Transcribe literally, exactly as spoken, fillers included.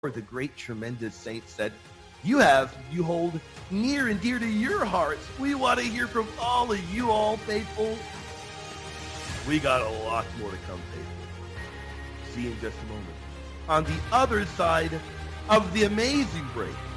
the great, tremendous saint said, you have, you hold near and dear to your hearts. We want to hear from all of you all faithful. We got a lot more to come, faithful. See you in just a moment. On the other side of the amazing break,